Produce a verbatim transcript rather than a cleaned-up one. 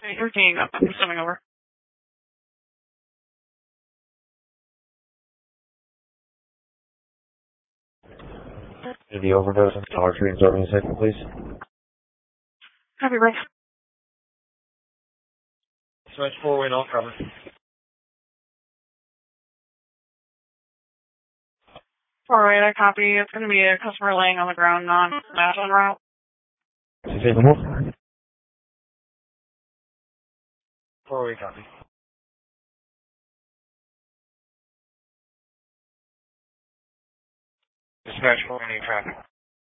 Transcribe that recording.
thirteen, I'm coming over. The overdose and Tolerance organization, please. Copy, Bryce. Smash four-way, no cover. Alright, I copy. It's going to be a customer laying on the ground, non-smash en route. Four-way copy. Dispatch four, any traffic.